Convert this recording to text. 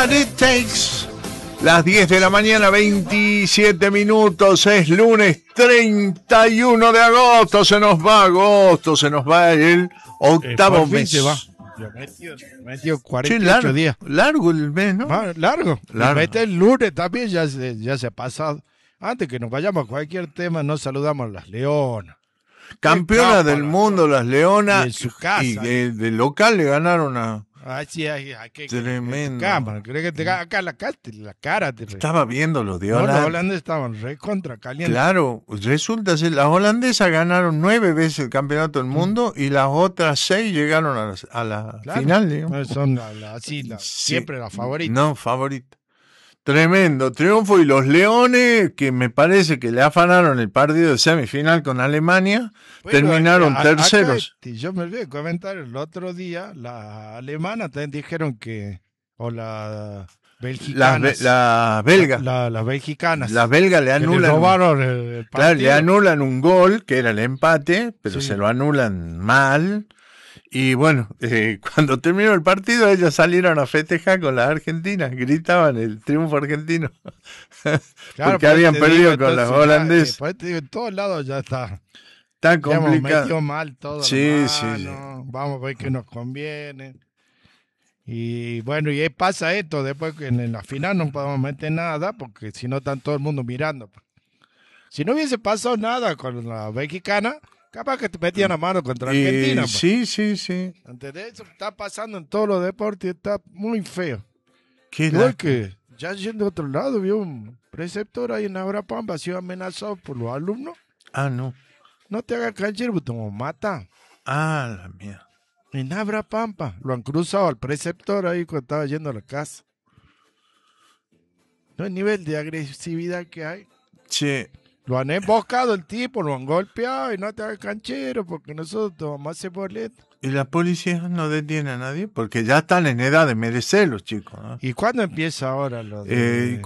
What It Takes. Las 10 de la mañana, 27 minutos. Es lunes 31 de agosto. Se nos va agosto, se nos va el octavo mes. Se va. Metió 48 sí, días. Largo el mes, ¿no? Largo. Mete el lunes también, ya se ha pasado. Antes que nos vayamos a cualquier tema, nos saludamos a las Leonas. Campeona del mundo, las Leonas. Y en su casa. Y de local le ganaron a... Sí, tremendo. Creo que acá la cara te Estaba viendo los de no, Holanda. los holandeses estaban recontra calientes. Claro, resulta ser, las holandesas ganaron 9 veces el campeonato del mundo y las otras 6 llegaron a la final, digamos. Son siempre las favoritas. No, favorita. Tremendo triunfo, y los Leones, que me parece que le afanaron el partido de semifinal con Alemania, terminaron terceros. Yo me olvidé de comentar el otro día, las alemanas también dijeron que, o las belgicanas. Las belgas. Las belgicanas. Las belgas le anulan. Robaron el partido. Claro, le anulan un gol, que era el empate, pero sí, se lo anulan mal. Y bueno, cuando terminó el partido, ellos salieron a festejar con las argentinas, gritaban el triunfo argentino, claro, porque habían perdido con las holandesas. Por eso en todos lados ya está complicado. metió mal todo. Sí. Vamos a ver qué nos conviene. Y bueno, y ahí pasa esto, después que en la final no podemos meter nada, porque si no están todo el mundo mirando. Si no hubiese pasado nada con la mexicana, capaz que te metían a mano contra Argentina. Sí. Antes de eso está pasando en todos los deportes y está muy feo. Igual que ya yendo a otro lado, vio un preceptor ahí en Abrapampa, ha sido amenazado por los alumnos. No. No te hagas canchero, porque te vamos a matar. La mía. En Abrapampa lo han cruzado al preceptor ahí cuando estaba yendo a la casa. No el nivel de agresividad que hay. Sí. Lo han emboscado el tipo, lo han golpeado y no te hagas canchero porque nosotros te vamos a hacer boleto. ¿Y la policía no detiene a nadie? Porque ya están en edad de merecer los chicos, ¿no? ¿Y cuándo empieza ahora lo de...?